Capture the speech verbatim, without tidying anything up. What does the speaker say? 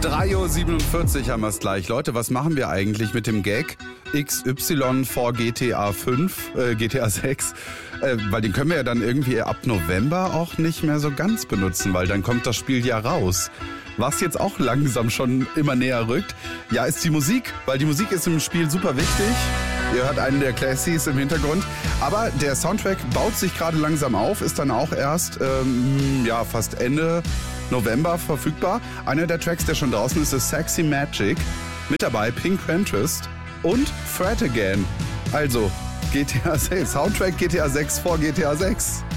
drei Uhr siebenundvierzig haben wir es gleich. Leute, was machen wir eigentlich mit dem Gag X Y vor G T A fünf, äh, G T A sechs? Äh, weil den können wir ja dann irgendwie ab November auch nicht mehr so ganz benutzen, weil dann kommt das Spiel ja raus. Was jetzt auch langsam schon immer näher rückt, ja, ist die Musik, weil die Musik ist im Spiel super wichtig. Ihr hört einen der Classics im Hintergrund. Aber der Soundtrack baut sich gerade langsam auf, ist dann auch erst ähm, ja, fast Ende November verfügbar. Einer der Tracks, der schon draußen ist, ist Sexy Magic. Mit dabei Pink Ventress und Fret Again. Also G T A sechs, Soundtrack G T A sechs vor G T A sechs.